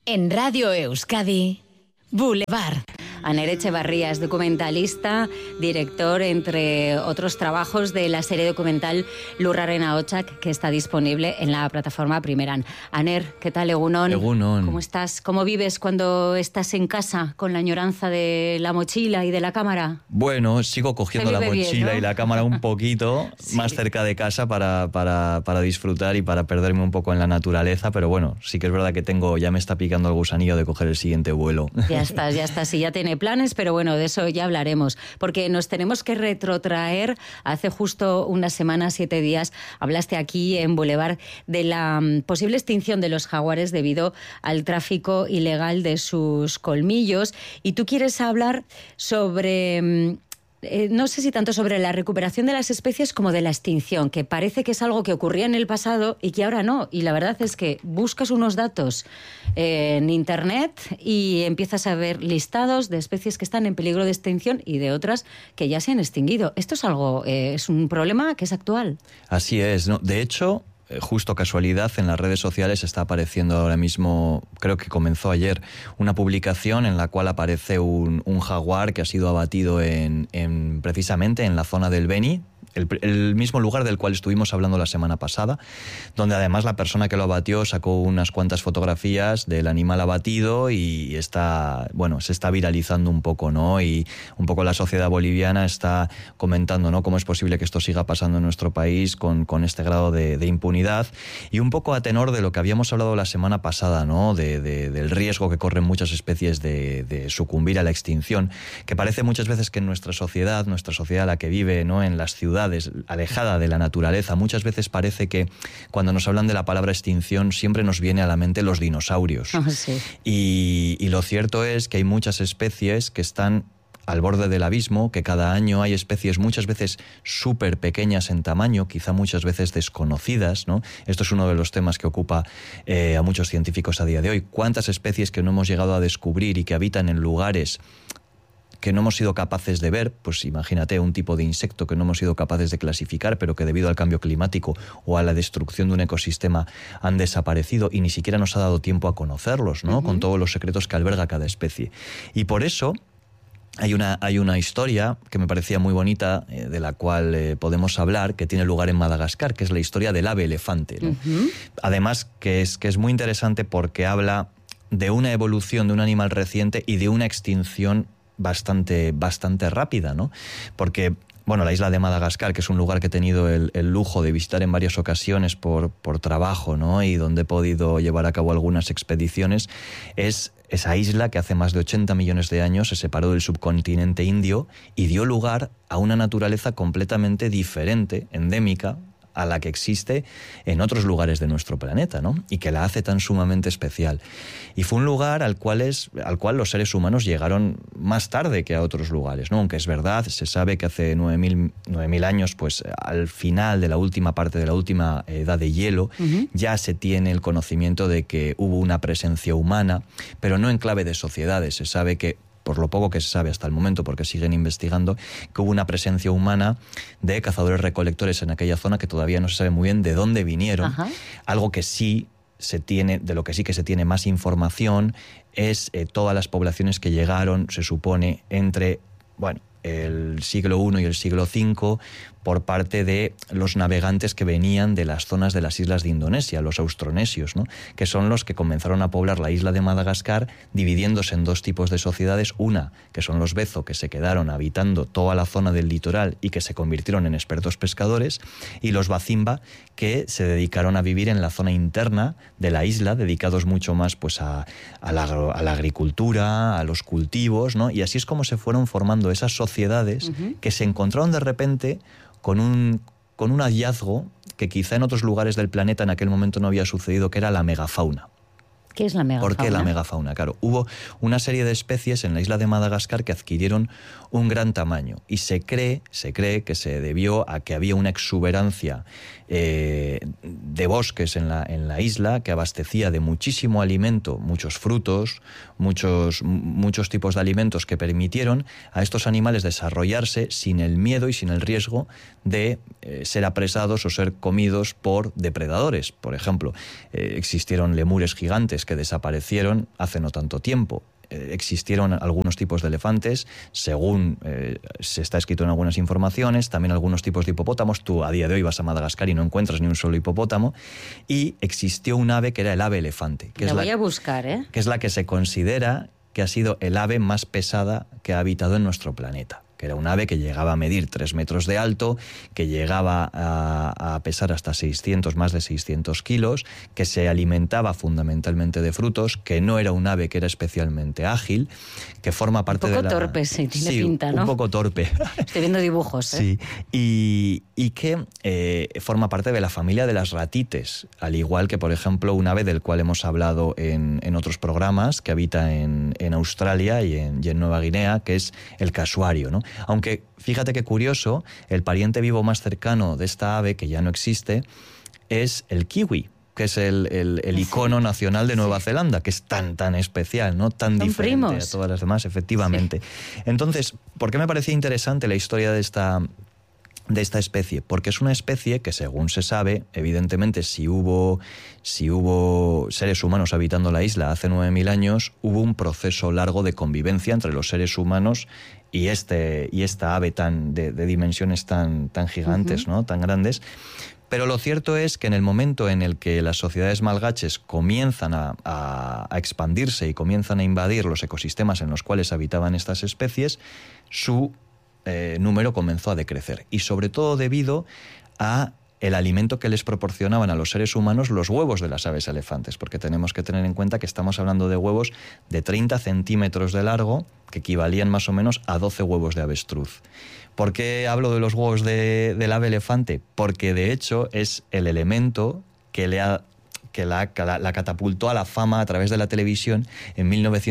En Radio Euskadi, Boulevard. Aner Echevarría es documentalista, director, entre otros trabajos, de la serie documental Lurraren Ahotsak, que está disponible en la plataforma Primeran. Aner, ¿qué tal, Egunon? Egunon. ¿Cómo estás? ¿Cómo vives cuando estás en casa con la añoranza de la mochila y de la cámara? Bueno, sigo cogiendo la mochila bien, ¿no? Y la cámara un poquito sí. Más cerca de casa para disfrutar y para perderme un poco en la naturaleza, pero bueno, sí que es verdad que ya me está picando el gusanillo de coger el siguiente vuelo. Ya estás, y ya tiene planes, pero bueno, de eso ya hablaremos, porque nos tenemos que retrotraer. Hace justo una semana, 7 días, hablaste aquí en Boulevard de la posible extinción de los jaguares debido al tráfico ilegal de sus colmillos, y tú quieres hablar sobre... no sé si tanto sobre la recuperación de las especies como de la extinción, que parece que es algo que ocurría en el pasado y que ahora no. Y la verdad es que buscas unos datos en Internet y empiezas a ver listados de especies que están en peligro de extinción y de otras que ya se han extinguido. Esto es un problema que es actual. Así es, ¿no? De hecho, justo casualidad, en las redes sociales está apareciendo ahora mismo, creo que comenzó ayer, una publicación en la cual aparece un jaguar que ha sido abatido precisamente en la zona del Beni, el mismo lugar del cual estuvimos hablando la semana pasada, donde además la persona que lo abatió sacó unas cuantas fotografías del animal abatido y se está viralizando un poco, ¿no? Y un poco la sociedad boliviana está comentando, ¿no?, cómo es posible que esto siga pasando en nuestro país con este grado de impunidad, y un poco a tenor de lo que habíamos hablado la semana pasada, ¿no?, del riesgo que corren muchas especies de sucumbir a la extinción, que parece muchas veces que en nuestra sociedad la que vive, ¿no?, en las ciudades, alejada de la naturaleza, muchas veces parece que cuando nos hablan de la palabra extinción siempre nos viene a la mente los dinosaurios. Oh, sí. Y lo cierto es que hay muchas especies que están al borde del abismo, que cada año hay especies muchas veces súper pequeñas en tamaño, quizá muchas veces desconocidas, ¿no? Esto es uno de los temas que ocupa a muchos científicos a día de hoy. ¿Cuántas especies que no hemos llegado a descubrir y que habitan en lugares que no hemos sido capaces de ver? Pues imagínate un tipo de insecto que no hemos sido capaces de clasificar, pero que debido al cambio climático o a la destrucción de un ecosistema han desaparecido y ni siquiera nos ha dado tiempo a conocerlos, ¿no? Uh-huh. Con todos los secretos que alberga cada especie. Y por eso hay una historia que me parecía muy bonita, de la cual podemos hablar, que tiene lugar en Madagascar, que es la historia del ave elefante, ¿no? Uh-huh. Además, que es muy interesante porque habla de una evolución de un animal reciente y de una extinción bastante rápida, ¿no? Porque, bueno, la isla de Madagascar, que es un lugar que he tenido el lujo de visitar en varias ocasiones por trabajo, ¿no?, y donde he podido llevar a cabo algunas expediciones, es esa isla que hace más de 80 millones de años se separó del subcontinente indio y dio lugar a una naturaleza completamente diferente, endémica, a la que existe en otros lugares de nuestro planeta, ¿no?, y que la hace tan sumamente especial. Y fue un lugar al cual los seres humanos llegaron más tarde que a otros lugares, ¿no? Aunque es verdad, se sabe que hace 9.000 años, pues al final de la última parte de la última edad de hielo, uh-huh, ya se tiene el conocimiento de que hubo una presencia humana, pero no en clave de sociedades. Se sabe que, por lo poco que se sabe hasta el momento, porque siguen investigando, que hubo una presencia humana de cazadores-recolectores en aquella zona que todavía no se sabe muy bien de dónde vinieron. Ajá. Algo que sí se tiene, de lo que sí que se tiene más información, es todas las poblaciones que llegaron, se supone, entre el siglo I y el siglo V, por parte de los navegantes que venían de las zonas de las islas de Indonesia, los austronesios, ¿no?, que son los que comenzaron a poblar la isla de Madagascar, dividiéndose en dos tipos de sociedades: una, que son los bezo, que se quedaron habitando toda la zona del litoral y que se convirtieron en expertos pescadores, y los bazimba, que se dedicaron a vivir en la zona interna de la isla, dedicados mucho más pues a la agricultura, a los cultivos, ¿no? Y así es como se fueron formando esas sociedades, uh-huh, que se encontraron de repente con un hallazgo que quizá en otros lugares del planeta en aquel momento no había sucedido, que era la megafauna. ¿Qué es la megafauna? ¿Por qué la megafauna? Claro, hubo una serie de especies en la isla de Madagascar que adquirieron un gran tamaño, y se cree que se debió a que había una exuberancia de bosques en la isla, que abastecía de muchísimo alimento, muchos frutos, muchos tipos de alimentos, que permitieron a estos animales desarrollarse sin el miedo y sin el riesgo de ser apresados o ser comidos por depredadores. Por ejemplo, existieron lemures gigantes elefantes que desaparecieron hace no tanto tiempo. Existieron algunos tipos de elefantes, según se está escrito en algunas informaciones, también algunos tipos de hipopótamos. Tú a día de hoy vas a Madagascar y no encuentras ni un solo hipopótamo. Y existió un ave que era el ave elefante. Que voy a buscar, ¿eh? Que es la que se considera que ha sido el ave más pesada que ha habitado en nuestro planeta. Que era un ave que llegaba a medir 3 metros de alto, que llegaba a pesar hasta más de 600 kilos, que se alimentaba fundamentalmente de frutos, que no era un ave que era especialmente ágil, que forma parte de la... Un poco torpe, sí, tiene pinta, ¿no? Un poco torpe. Estoy viendo dibujos, ¿eh? Sí, y que forma parte de la familia de las ratites, al igual que, por ejemplo, un ave del cual hemos hablado en otros programas, que habita en Australia y en Nueva Guinea, que es el casuario, ¿no? Aunque, fíjate qué curioso, el pariente vivo más cercano de esta ave, que ya no existe, es el kiwi, que es el icono nacional de Nueva Zelanda, que es tan especial, ¿no? Tan diferente a todas las demás, efectivamente. Sí. Entonces, ¿por qué me parecía interesante la historia de esta especie? Porque es una especie que, según se sabe, evidentemente, si hubo seres humanos habitando la isla hace 9.000 años, hubo un proceso largo de convivencia entre los seres humanos y esta ave de dimensiones tan gigantes, ¿no? Tan grandes. Pero lo cierto es que en el momento en el que las sociedades malgaches comienzan a expandirse y comienzan a invadir los ecosistemas en los cuales habitaban estas especies, su número comenzó a decrecer. Y sobre todo debido a el alimento que les proporcionaban a los seres humanos los huevos de las aves elefantes, porque tenemos que tener en cuenta que estamos hablando de huevos de 30 centímetros de largo, que equivalían más o menos a 12 huevos de avestruz. ¿Por qué hablo de los huevos del ave elefante? Porque de hecho es el elemento que la catapultó a la fama a través de la televisión en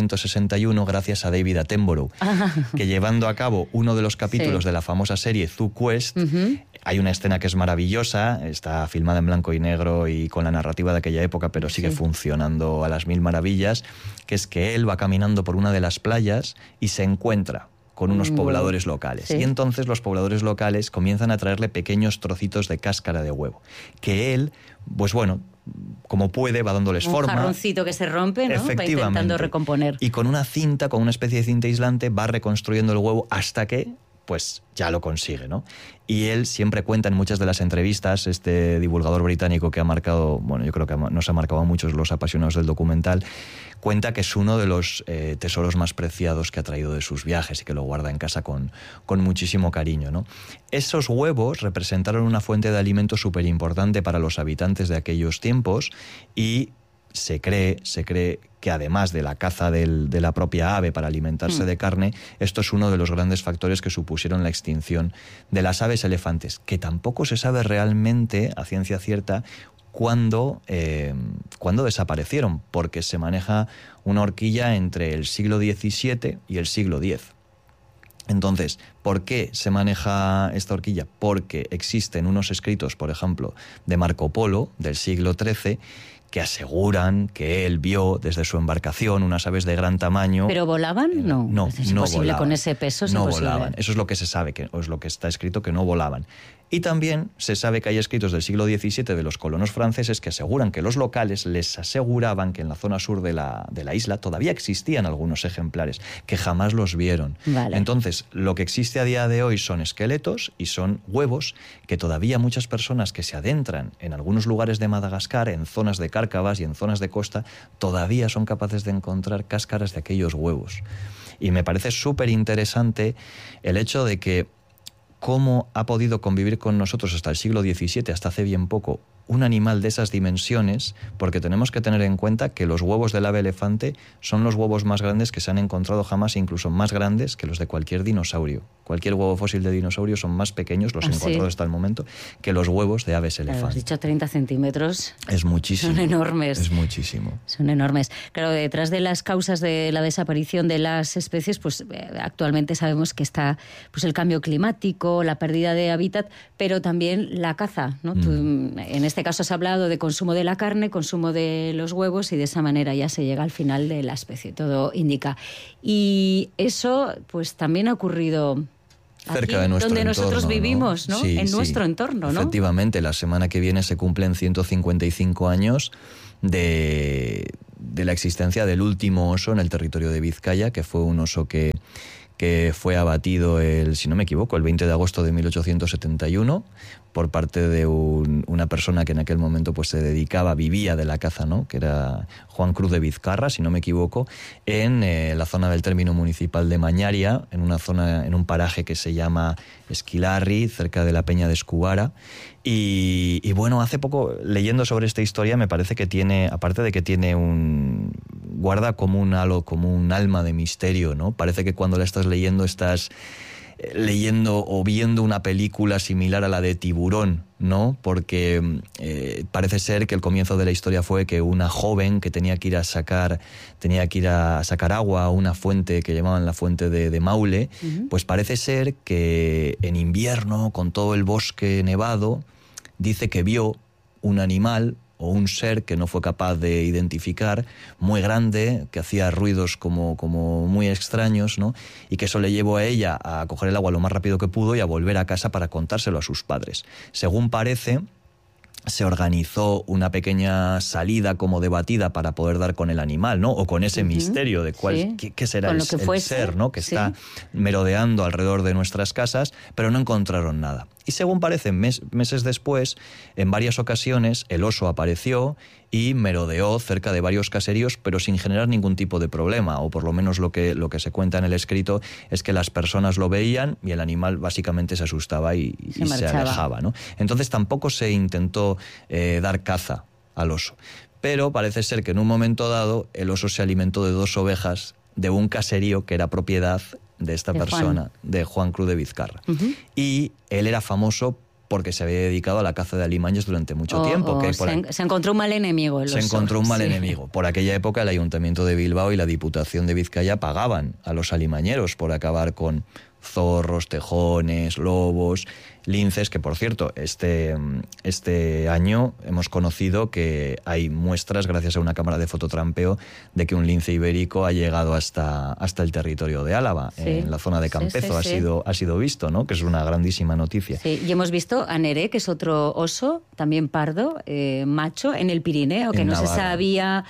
1961 gracias a David Attenborough, que llevando a cabo uno de los capítulos de la famosa serie Zoo Quest, hay una escena que es maravillosa, está filmada en blanco y negro y con la narrativa de aquella época, pero sigue funcionando a las mil maravillas, que es que él va caminando por una de las playas y se encuentra con unos pobladores locales. Sí. Y entonces los pobladores locales comienzan a traerle pequeños trocitos de cáscara de huevo, que él, pues bueno, como puede, va dándoles forma. Un jarroncito que se rompe, ¿no? Va intentando recomponer. Y con una cinta, con una especie de cinta aislante, va reconstruyendo el huevo hasta que, pues, ya lo consigue, ¿no? Y él siempre cuenta en muchas de las entrevistas, este divulgador británico que ha marcado, bueno, yo creo que nos ha marcado a muchos los apasionados del documental, cuenta que es uno de los tesoros más preciados que ha traído de sus viajes y que lo guarda en casa con muchísimo cariño, ¿no? Esos huevos representaron una fuente de alimento súper importante para los habitantes de aquellos tiempos y se cree que además de la caza de la propia ave para alimentarse de carne, esto es uno de los grandes factores que supusieron la extinción de las aves elefantes, que tampoco se sabe realmente, a ciencia cierta, cuándo desaparecieron, porque se maneja una horquilla entre el siglo XVII y el siglo X. Entonces, ¿por qué se maneja esta horquilla? Porque existen unos escritos, por ejemplo, de Marco Polo, del siglo XIII, que aseguran que él vio desde su embarcación unas aves de gran tamaño. ¿Pero volaban? No, es imposible volaban. Con ese peso es no imposible. Volaban. Eso es lo que se sabe, o es lo que está escrito, que no volaban. Y también se sabe que hay escritos del siglo XVII de los colonos franceses que aseguran que los locales les aseguraban que en la zona sur de la isla todavía existían algunos ejemplares, que jamás los vieron. Vale. Entonces, lo que existe a día de hoy son esqueletos y son huevos que todavía muchas personas que se adentran en algunos lugares de Madagascar, en zonas de cárcavas y en zonas de costa, todavía son capaces de encontrar cáscaras de aquellos huevos. Y me parece súper interesante el hecho de que cómo ha podido convivir con nosotros hasta el siglo XVII, hasta hace bien poco, un animal de esas dimensiones, porque tenemos que tener en cuenta que los huevos del ave elefante son los huevos más grandes que se han encontrado jamás, incluso más grandes que los de cualquier dinosaurio. Cualquier huevo fósil de dinosaurio son más pequeños, los encontrados hasta el momento, que los huevos de aves elefantes. Has dicho 30 centímetros. Es muchísimo. Son enormes. Es muchísimo. Son enormes. Claro, detrás de las causas de la desaparición de las especies, pues actualmente sabemos que está pues el cambio climático, la pérdida de hábitat, pero también la caza, ¿no? Tú, en este caso has hablado de consumo de la carne, consumo de los huevos y de esa manera ya se llega al final de la especie, todo indica. Y eso pues también ha ocurrido cerca de nuestro donde entorno, nosotros vivimos, ¿no? Sí, en nuestro entorno, ¿no? Efectivamente, la semana que viene se cumplen 155 años de de la existencia del último oso en el territorio de Vizcaya, que fue un oso que fue abatido, si no me equivoco, el 20 de agosto de 1871 por parte de una persona que en aquel momento pues vivía de la caza, ¿no? Que era Juan Cruz de Vizcarra, si no me equivoco, en la zona del término municipal de Mañaria, en un paraje que se llama Esquilarri, cerca de la Peña de Escubara. Y bueno, hace poco, leyendo sobre esta historia, me parece que tiene, aparte de que tiene guarda como un halo, como un alma de misterio, ¿no? Parece que cuando la estás leyendo o viendo una película similar a la de Tiburón, ¿no? Porque parece ser que el comienzo de la historia fue que una joven que tenía que ir a sacar agua a una fuente que llamaban la fuente de Maule, pues parece ser que en invierno, con todo el bosque nevado, dice que vio un animal o un ser que no fue capaz de identificar, muy grande, que hacía ruidos como muy extraños, ¿no? Y que eso le llevó a ella a coger el agua lo más rápido que pudo y a volver a casa para contárselo a sus padres. Según parece, se organizó una pequeña salida como debatida para poder dar con el animal, ¿no? O con ese misterio de qué será el ser, ¿no? Que está merodeando alrededor de nuestras casas, pero no encontraron nada. Y según parece, meses después, en varias ocasiones, el oso apareció y merodeó cerca de varios caseríos, pero sin generar ningún tipo de problema, o por lo menos lo que se cuenta en el escrito es que las personas lo veían y el animal básicamente se asustaba y se alejaba, ¿no? Entonces tampoco se intentó dar caza al oso. Pero parece ser que en un momento dado el oso se alimentó de 2 ovejas de un caserío que era propiedad de esta persona, de Juan Cruz de Vizcarra. Y él era famoso porque se había dedicado a la caza de alimañas durante mucho tiempo. Se encontró un mal enemigo el oso. Se encontró un mal enemigo. Por aquella época el Ayuntamiento de Bilbao y la Diputación de Vizcaya pagaban a los alimañeros por acabar con zorros, tejones, lobos, linces, que por cierto, este año hemos conocido que hay muestras, gracias a una cámara de fototrampeo, de que un lince ibérico ha llegado hasta el territorio de Álava, en la zona de Campezo. Ha sido visto, ¿no? Que es una grandísima noticia. Sí, y hemos visto a Neré, que es otro oso, también pardo, macho, en el Pirineo, que no se sabía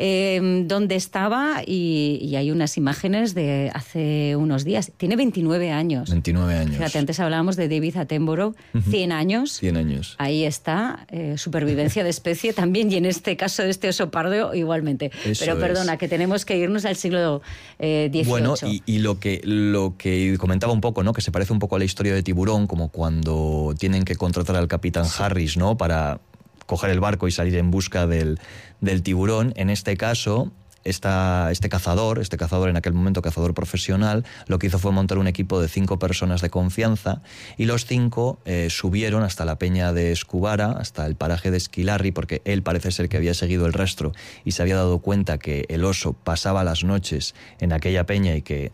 dónde estaba, y hay unas imágenes de hace unos días. Tiene 29 años. 29 años. Fíjate, antes hablábamos de David Attenborough, 100 años. 100 años. Ahí está, supervivencia de especie también, y en este caso de este oso pardo igualmente. Pero perdona, que tenemos que irnos al siglo XVIII. Bueno, y lo que comentaba un poco, ¿no? Que se parece un poco a la historia de Tiburón, como cuando tienen que contratar al capitán Harris, ¿no? Para coger el barco y salir en busca del tiburón. En este caso, este cazador en aquel momento cazador profesional, lo que hizo fue montar un equipo de 5 personas de confianza, y los 5 subieron hasta la Peña de Escubara, hasta el paraje de Esquilarri, porque él parece ser que había seguido el rastro y se había dado cuenta que el oso pasaba las noches en aquella peña y que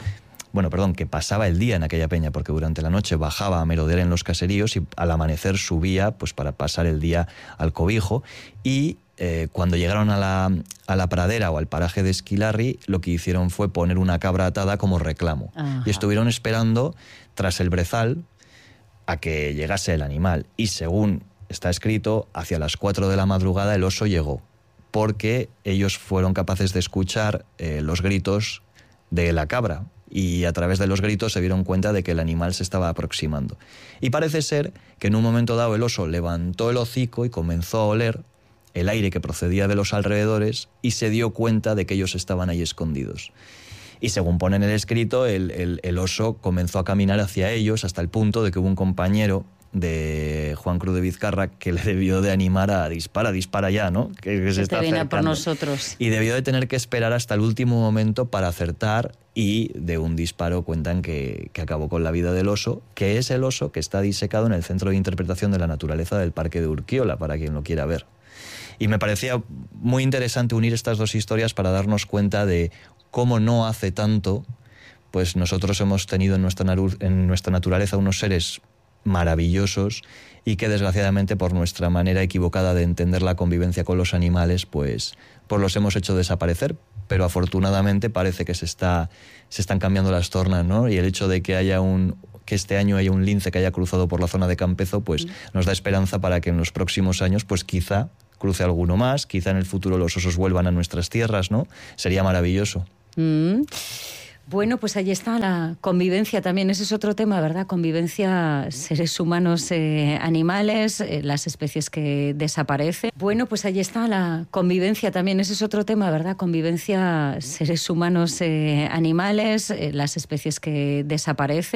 pasaba el día en aquella peña, porque durante la noche bajaba a merodear en los caseríos y al amanecer subía pues para pasar el día al cobijo. Y cuando llegaron a la pradera o al paraje de Esquilarri, lo que hicieron fue poner una cabra atada como reclamo. Ajá. Y estuvieron esperando tras el brezal a que llegase el animal. Y según está escrito, hacia las 4 de la madrugada el oso llegó, porque ellos fueron capaces de escuchar los gritos de la cabra, y a través de los gritos se dieron cuenta de que el animal se estaba aproximando. Y parece ser que en un momento dado el oso levantó el hocico y comenzó a oler el aire que procedía de los alrededores y se dio cuenta de que ellos estaban ahí escondidos. Y según pone en el escrito, el oso comenzó a caminar hacia ellos hasta el punto de que hubo un compañero de Juan Cruz de Vizcarra que le debió de animar a dispara ya, ¿no? Que se está acercando. Por nosotros. Y debió de tener que esperar hasta el último momento para acertar, y de un disparo cuentan que acabó con la vida del oso, que es el oso que está disecado en el Centro de Interpretación de la Naturaleza del Parque de Urquiola, para quien lo quiera ver. Y me parecía muy interesante unir estas dos historias para darnos cuenta de cómo no hace tanto, pues nosotros hemos tenido en nuestra naturaleza unos seres maravillosos, y que desgraciadamente por nuestra manera equivocada de entender la convivencia con los animales, pues los hemos hecho desaparecer. Pero afortunadamente parece que se están cambiando las tornas, ¿no? Y el hecho de que este año haya un lince que haya cruzado por la zona de Campezo, pues nos da esperanza para que en los próximos años, pues quizá cruce alguno más, quizá en el futuro los osos vuelvan a nuestras tierras, ¿no? Sería maravilloso. Bueno, pues ahí está la convivencia también, ese es otro tema, ¿verdad? Convivencia, seres humanos, animales, las especies que desaparecen. Bueno, pues ahí está la convivencia también, ese es otro tema, ¿verdad? Convivencia, seres humanos, animales, las especies que desaparecen.